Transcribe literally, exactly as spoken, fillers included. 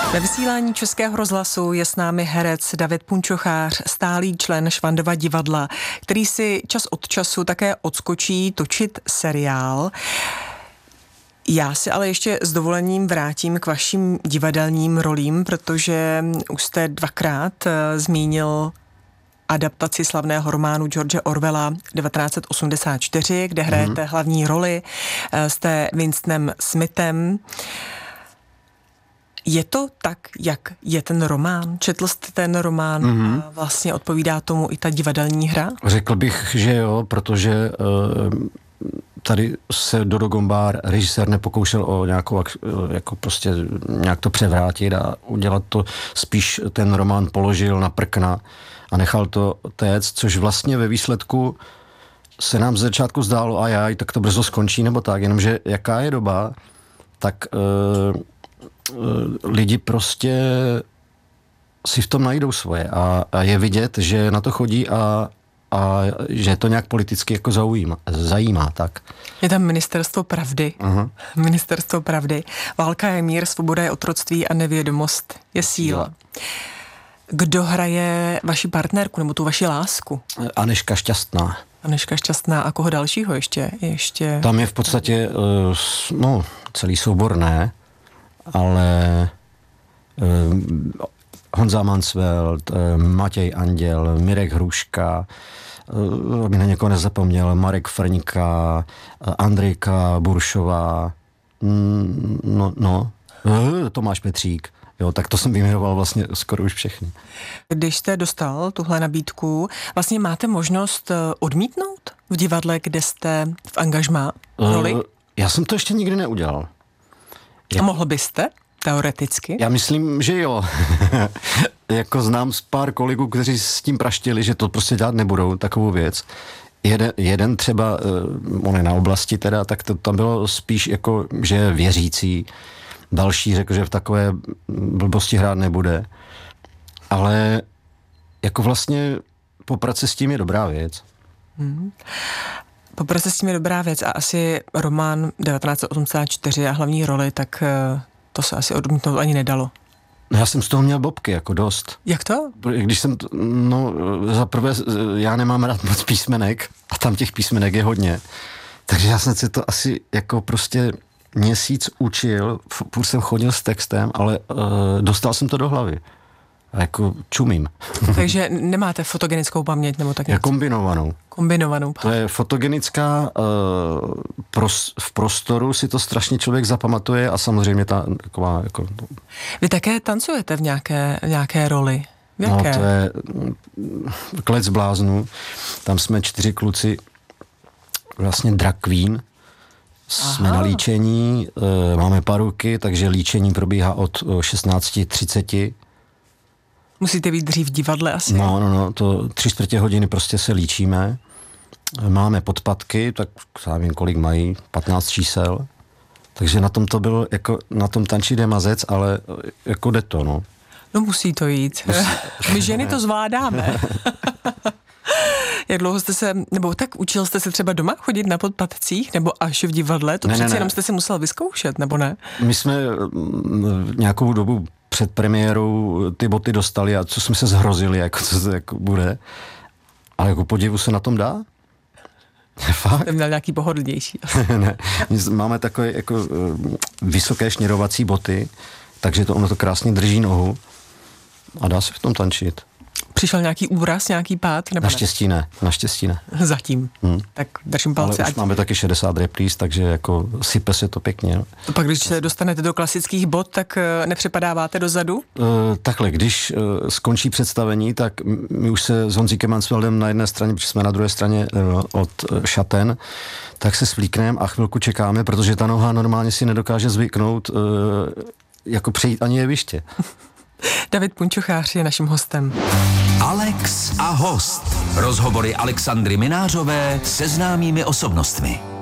Ve vysílání Českého rozhlasu je s námi herec David Punčochář, stálý člen Švandova divadla, který si čas od času také odskočí točit seriál. Já si ale ještě s dovolením vrátím k vašim divadelním rolím, protože už jste dvakrát zmínil adaptaci slavného románu George Orwella devatenáct osmdesát čtyři, kde hrajete mm. hlavní roli, jste Winstonem Smithem. Je to tak, jak je ten román? Četl jste ten román mm-hmm. a vlastně odpovídá tomu i ta divadelní hra? Řekl bych, že jo, protože uh, tady se Dodo Gombár, režisér, nepokoušel o nějakou, jako prostě nějak to převrátit a udělat to, spíš ten román položil na prkna a nechal to téct, což vlastně ve výsledku se nám z začátku zdálo, a jaj, tak to brzo skončí nebo tak, jenomže jaká je doba, tak uh, lidi prostě si v tom najdou svoje a, a je vidět, že na to chodí a, a že to nějak politicky jako zaujíma, zajímá, tak. Je tam ministerstvo pravdy. Uh-huh. Ministerstvo pravdy. Válka je mír, svoboda je otroctví a nevědomost je síla. Kdo hraje vaši partnerku nebo tu vaši lásku? Anežka Šťastná. Anežka Šťastná a koho dalšího ještě? ještě? Tam je v podstatě no, celý soubor ne, ale uh, Honza Mansfeld, uh, Matěj Anděl, Mirek Hruška, uh, aby na někoho nezapomněl, Marek Frňka, uh, Andrejka Buršová, mm, no, no uh, Tomáš Petřík. Jo, tak to jsem vyjmenoval vlastně skoro už všechny. Když jste dostal tuhle nabídku, vlastně máte možnost odmítnout v divadle, kde jste v angažmá roli? Uh, já jsem to ještě nikdy neudělal. A mohl byste, teoreticky? Já myslím, že jo. Jako znám z pár kolegů, kteří s tím praštili, že to prostě dělat nebudou, takovou věc. Jeden, jeden třeba, on je na oblasti teda, tak to tam bylo spíš jako, že je věřící. Další řekl, že v takové blbosti hrát nebude. Ale jako vlastně poprat se s tím je dobrá věc. Hmm. Poprat se s tím je dobrá věc a asi román devatenáct osmdesát čtyři a hlavní roli, tak to se asi odmítnout ani nedalo. No já jsem z toho měl bobky, jako dost. Jak to? Když jsem, no za prvé, já nemám rád moc písmenek a tam těch písmenek je hodně. Takže já jsem si to asi jako prostě měsíc učil, furt jsem chodil s textem, ale uh, dostal jsem to do hlavy. A jako čumím. Takže nemáte fotogenickou paměť nebo tak? Je kombinovanou. Kombinovanou. To je fotogenická, uh, pros, v prostoru si to strašně člověk zapamatuje a samozřejmě ta taková jako... Vy také tancujete v nějaké, nějaké roli? V jaké? No to je Klec bláznů. Tam jsme čtyři kluci, vlastně drag queen. Jsme Aha. na líčení, uh, máme paruky, takže líčení probíhá od šestnáct třicet. Musíte být dřív v divadle asi? No, no, no, to tři čtvrtě hodiny prostě se líčíme. Máme podpatky, tak já vím, kolik mají, patnáct čísel. Takže na tom to byl, jako na tom tančí jde mazec, ale jako jde to, no. No musí to jít. Musí. My ženy to zvládáme. Jak dlouho jste se, nebo tak učil jste se třeba doma chodit na podpatcích, nebo až v divadle? To ne, přece ne, jenom jste si musel vyzkoušet, nebo ne? My jsme nějakou dobu před premiérou ty boty dostali a co jsme se zhrozili, jako co to jako bude. Ale jako podivu se na tom dá? Fakt? Jste měl nějaký pohodlnější. Ne, máme takové jako vysoké šněrovací boty, takže to ono to krásně drží nohu a dá se v tom tančit. Přišel nějaký úraz, nějaký pád? Nebo naštěstí ne? ne, naštěstí ne. Zatím. Hmm. Tak držím palce. Ale už ať... máme taky šedesát repríz, takže jako sype se to pěkně. No. Pak když se dostanete do klasických bod, tak nepřepadáváte dozadu? Uh, takhle, když uh, skončí představení, tak my už se s Honzíkem Mansfeldem na jedné straně, protože jsme na druhé straně uh, od uh, šaten, tak se svlíkneme a chvilku čekáme, protože ta noha normálně si nedokáže zvyknout uh, jako přejít ani jeviště. David Punčochář je naším hostem. Alex a host. Rozhovory Alexandry Minářové se známými osobnostmi.